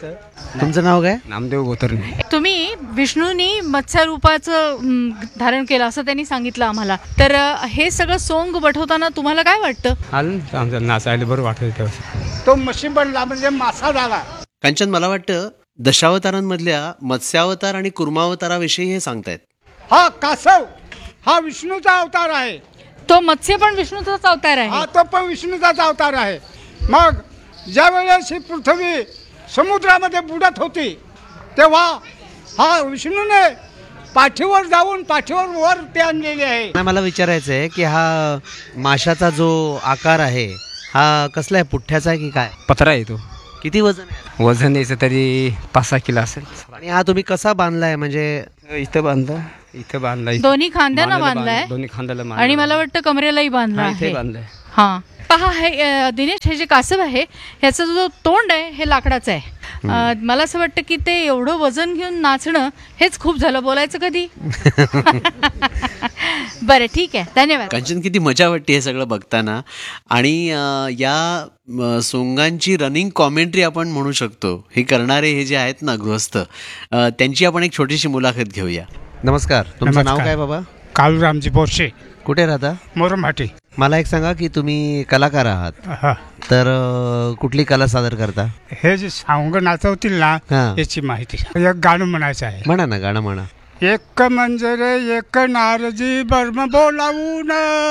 तुमचं नाव काय? नामदेव गोतरणे. तुम्ही विष्णूंनी मत्स्य रूपाचं धारण केलं असं त्यांनी सांगितलं आम्हाला. तर हे सगळं सोंग वठवताना तुम्हाला काय वाटतं? आलं नाचायला बरं वाटत. तो मशी बनला म्हणजे मासा झाला. कांचन, मला वाटतं दशावतारांमधल्या मत्स्यावतार आणि कुर्मावताराविषयी हे सांगतायत. हा कासव हा विष्णूचा अवतार आहे. तो मत्स्य पण विष्णूचाच अवतार आहे. हा तो पण विष्णूचाच अवतार आहे. मग ज्या वेळेस ही पृथ्वी समुद्रामध्ये बुडत होती तेव्हा हा विष्णूने पाठीवर जाऊन पाठीवर वर ते आणलेले आहे. मला विचारायचं आहे की हा माशाचा जो आकार आहे हा कसला आहे? पुठ्ठ्याचा आहे की काय? पत्रा आहे तो. किती वजन आहे? वजन द्यायचं तरी 5-6 किलो असेल. आणि हा तुम्ही कसा बांधलाय? म्हणजे इथं बांधला दोन्ही खांद्याला बांधलाय दोन्ही खांद्याला आणि मला वाटतं कमरेलाही बांधला आहे. हा पहा, हे दिनेश, हे जे कासव आहे ह्याचा जो तोंड आहे हे लाकडाचं आहे. मला असं वाटतं की ते एवढं वजन घेऊन नाचणं हेच खूप झालं. बोलायचं कधी? बरं, ठीक आहे, धन्यवाद. कांचन, किती मजा वाटते हे सगळं बघताना. आणि या सोंगांची रनिंग कॉमेंट्री आपण म्हणू शकतो. हे करणारे हे जे आहेत ना गृहस्थ, त्यांची आपण एक छोटीशी मुलाखत घेऊया. नमस्कार, तुमचं नाव काय बाबा? काळूरामजी बोरशे. कुठे राहता? मोरमाटी. मला एक सांगा की तुम्ही कलाकार आहात, हा, तर कुठली कला सादर करता? हे जे सावंग नाचवतील ना हा. याची माहिती. एक गाणं म्हणायचं आहे. म्हणा ना, गाणं म्हणा. एक मंजरे एक नारजी बर्म बोलावून,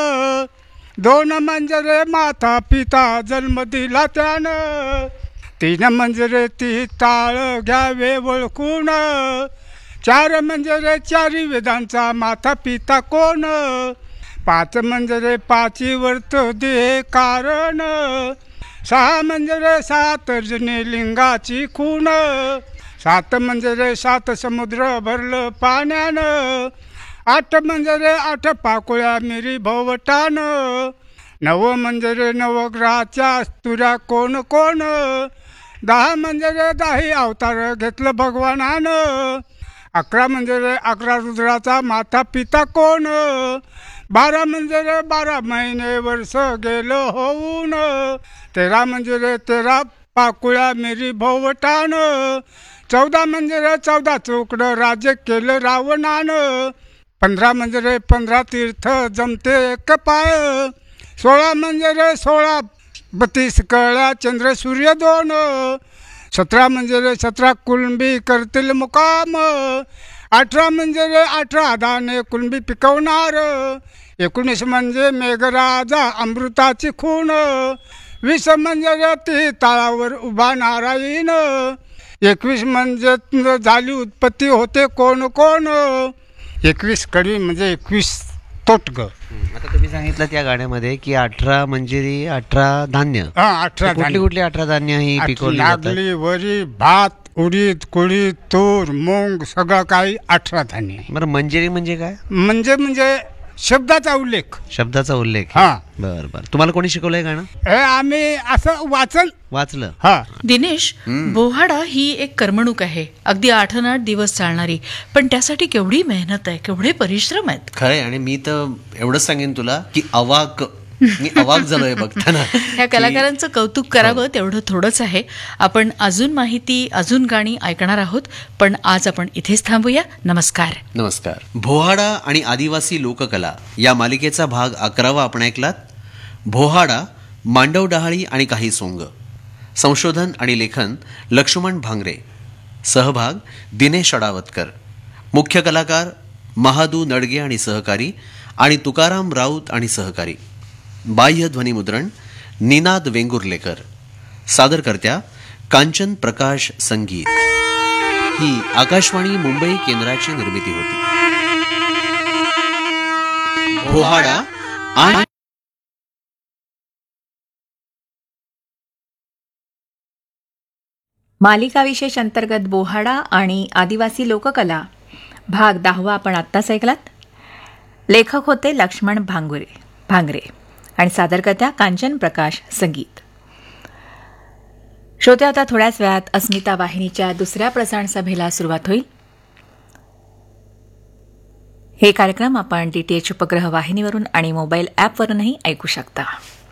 दोन मंजरे माता पिता जन्म दिला त्यानं, तीन मंजरे ती ताळ घ्यावे ओळखून, चार मंजरे चारी वेदांचा माता पिता कोण, पाच मंजरे पाची वर्त दे कारण, सहा मंजरे सात जने लिंगाची खूण, सात मंजरे सात समुद्र भरलं पाण्यानं, आठ मंजरे आठ पाकुळ्या मिरी भोवटान, नव मंजरे नवग्रहाच्या तुऱ्या कोण कोण, दहा मंजरे दाही अवतार घेतलं भगवानानं, 11 मंजरे 11 रुद्राचा माता पिता कोण, 12 मंजरे 12 महिने वर्ष गेलं होऊन, 13 मंजरे 13 पाकुळ्या मिरी भोवटान, 14 मंजरे 14 चौकडं राज्य केलं रावणानं, 15 मंजरे 15 तीर्थ जमते एक पाय, 16 मंजरे 16 32 कळ्या चंद्र सूर्य दोन, 17 मंजरे 17 कुळंबी करतील मुकाम, 18 मंजरे 18 दाणे कुळंबी पिकवणार, 19 म्हणजे मेघराजा अमृताची खूण, 20 मंजरे ती तळावर उभा नारायण, 21 म्हणजे झाली उत्पत्ती होते कोण कोण, 21 कडी म्हणजे 21 तोटग. आता तुम्ही सांगितलं त्या गाण्यामध्ये की 18 मंजिरी 18 धान्य. 18 कुठली कुठली 18 धान्य ही पिकवली नागली, वरी, भात, उडीद, कुळीद, तूर, मूग सगळं काही 18 धान्य. बरं, मंजिरी म्हणजे काय? म्हणजे शब्दाचा उल्लेख. शब्दाचा उल्लेख. हा. बरं बरं. तुम्हाला कोणी शिकवलंय गाणं? हे आम्ही असं वाचलं. हा. दिनेश, बोहाडा ही एक करमणूक आहे, अगदी 8-8 दिवस चालणारी, पण त्यासाठी केवढी मेहनत आहे, केवढे परिश्रम आहेत. खरंय. आणि मी तर एवढंच सांगेन तुला की मी अवाक झालोय बघताना. ह्या कलाकारांचं कौतुक करावं तेवढं थोडंच आहे. आपण अजून माहिती, अजून गाणी ऐकणार आहोत, पण आज आपण इथेच थांबूया. नमस्कार. नमस्कार. बोहाडा आणि आदिवासी लोककला या मालिकेचा भाग 11 आपण ऐकलात. बोहाडा, मांडव डहाळी आणि काही सोंग. संशोधन आणि लेखन लक्ष्मण भांगरे. सहभाग दिनेश अडावतकर. मुख्य कलाकार महादू नडगे आणि सहकारी, आणि तुकाराम राऊत आणि सहकारी. बाह्य ध्वनिमुद्रण निनाद वेंगुर्लेकर. सादरकर्त्या कांचन प्रकाश संगीत. ही आकाशवाणी मुंबई केंद्राची निर्मिती होती. बोहाडा आणि मालिका विशेष अंतर्गत बोहाडा आणि आदिवासी लोककला भाग 10 आपण आत्ताच ऐकलात. लेखक होते लक्ष्मण भांगरे आणि सादरकर्त्या कांचन प्रकाश संगीत. श्रोते, आता थोड्याच वेळात अस्मिता वाहिनीच्या दुसऱ्या प्रसारण सभेला सुरुवात होईल. हे कार्यक्रम आपण DTH उपग्रह वाहिनीवरून आणि मोबाईल ॲपवरूनही ऐकू शकता.